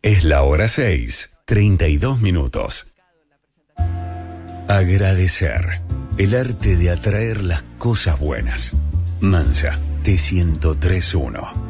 Es la hora 6, 32 minutos. Agradecer. El arte de atraer las cosas buenas. Mansa, T1031.